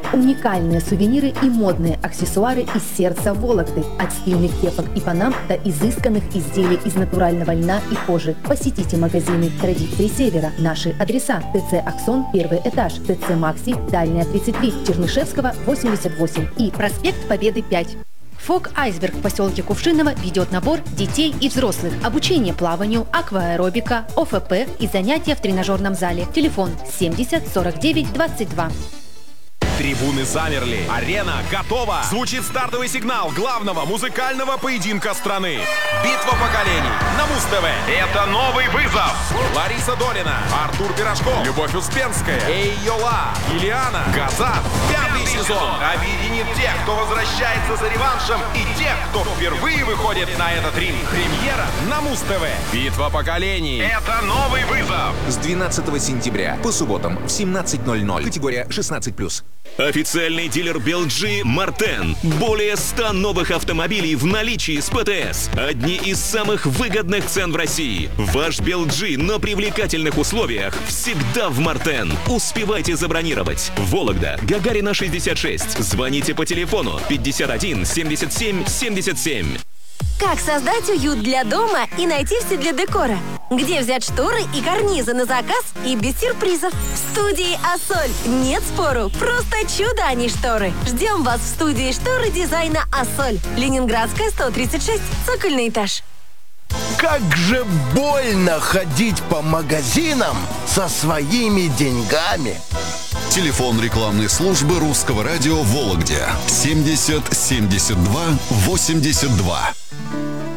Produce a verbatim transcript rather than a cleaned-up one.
Уникальные сувениры и модные аксессуары из сердца Вологды. От стильных кепок и панам до изысканных изделий из натурального льна и кожи. Посетите магазины «Традиции Севера». Наши адреса: ТЦ «Аксон», первый этаж, ТЦ «Макси», Дальняя, тридцать три, Чернышевского, восемьдесят восемь и проспект Победы, пять. Фок Айсберг в поселке Кувшиново ведет набор детей и взрослых. Обучение плаванию, акваэробика, ОФП и занятия в тренажерном зале. Телефон семьдесят сорок девять двадцать два. Трибуны замерли, арена готова. Звучит стартовый сигнал главного музыкального поединка страны. Битва поколений на Муз-ТВ. Это новый вызов. Лариса Долина, Артур Пирожков, Любовь Успенская, Эй Йола, Ильяна, Газат. Пятый сезон объединит тех, кто возвращается за реваншем, и тех, кто впервые выходит на этот ринг. Премьера на Муз-ТВ. Битва поколений. Это новый вызов. С двенадцатого сентября по субботам в семнадцать ноль ноль. Категория шестнадцать плюс. Официальный дилер би эл джи «Мартен». Более ста новых автомобилей в наличии с ПТС. Одни из самых выгодных цен в России. Ваш би эл джи на привлекательных условиях всегда в «Мартен». Успевайте забронировать. Вологда, Гагарина, шестьдесят шесть. Звоните по телефону пятьдесят один семьдесят семь семьдесят семь. Как создать уют для дома и найти все для декора? Где взять шторы и карнизы на заказ и без сюрпризов? В студии «Ассоль». Нет спору, просто чудо, а не шторы. Ждем вас в студии шторы дизайна «Ассоль». Ленинградская, сто тридцать шесть, цокольный этаж. Как же больно ходить по магазинам со своими деньгами. Телефон рекламной службы Русского радио в Вологде семьдесят семьдесят два восемьдесят два.